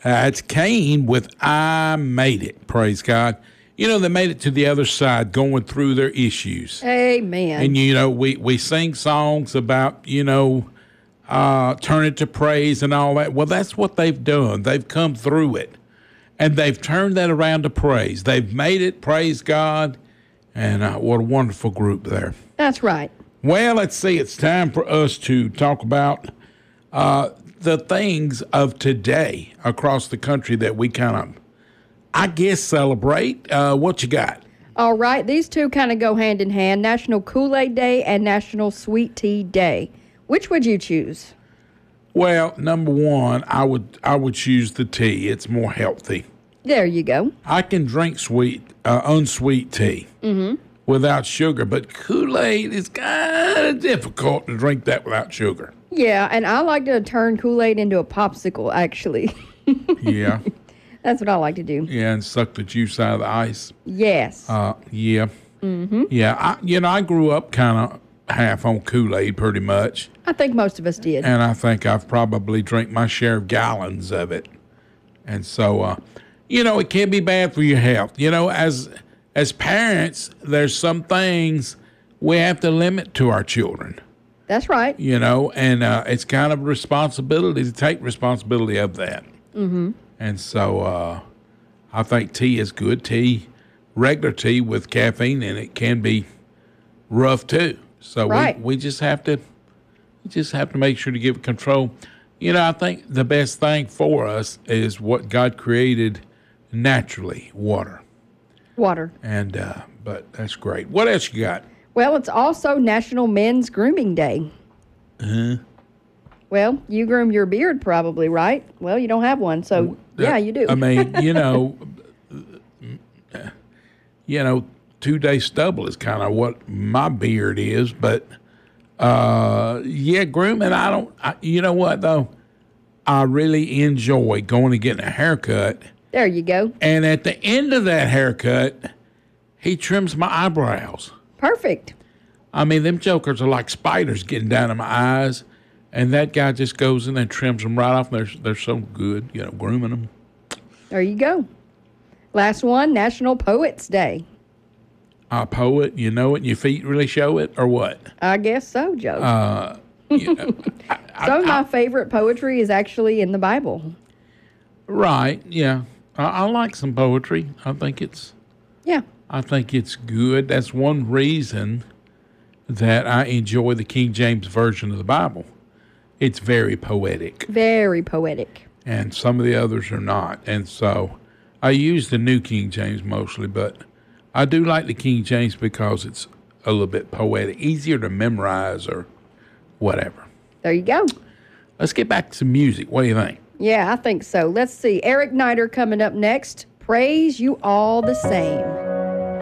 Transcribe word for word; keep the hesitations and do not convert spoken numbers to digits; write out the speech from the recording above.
Uh, it's Cain with I Made It. Praise God. You know, they made it to the other side going through their issues. Amen. And, you know, we, we sing songs about, you know, uh, turn it to praise and all that. Well, that's what they've done. They've come through it. And they've turned that around to praise. They've made it, praise God. And uh, what a wonderful group there. That's right. Well, let's see. It's time for us to talk about uh, the things of today across the country that we kind of, I guess, celebrate. Uh, what you got? All right. These two kind of go hand in hand. National Kool-Aid Day and National Sweet Tea Day. Which would you choose? Well, number one, I would I would choose the tea. It's more healthy. There you go. I can drink sweet, uh, unsweet tea mm-hmm. without sugar, but Kool-Aid is kind of difficult to drink that without sugar. Yeah, and I like to turn Kool-Aid into a popsicle, actually. Yeah. That's what I like to do. Yeah, and suck the juice out of the ice. Yes. Uh, yeah. Mm-hmm. Yeah, I, you know, I grew up kind of half on Kool-Aid pretty much. I think most of us did. And I think I've probably drank my share of gallons of it. And so, uh, you know, it can be bad for your health. You know, as as parents, there's some things we have to limit to our children. That's right. You know, and uh, it's kind of a responsibility to take responsibility of that. Mm-hmm. And so uh, I think tea is good. Tea, regular tea with caffeine in it can be rough too. So right. we, we just have to we just have to make sure to give it control. You know, I think the best thing for us is what God created naturally, water. Water. And uh, but that's great. What else you got? Well, it's also National Men's Grooming Day. Uh-huh. Well, you groom your beard probably, right? Well, you don't have one, so Uh, yeah, you do. I mean, you know, you know, two-day stubble is kind of what my beard is, but uh, yeah, grooming. I don't. I, you know what though? I really enjoy going and getting a haircut. There you go. And at the end of that haircut, he trims my eyebrows. Perfect. I mean, them jokers are like spiders getting down in my eyes, and that guy just goes in there and trims them right off. And they're they're so good, you know, grooming them. There you go. Last one, National Poets Day. A poet, you know it, and your feet really show it, or what? I guess so, Joe. Uh, you know, I, I, Some of my I, favorite poetry is actually in the Bible. Right? Yeah, I, I like some poetry. I think it's. Yeah. I think it's good. That's one reason that I enjoy the King James Version of the Bible. It's very poetic. Very poetic. And some of the others are not. And so I use the New King James mostly, but I do like the King James because it's a little bit poetic, easier to memorize or whatever. There you go. Let's get back to some music. What do you think? Yeah, I think so. Let's see. Eric Nider coming up next. Praise You All the Same.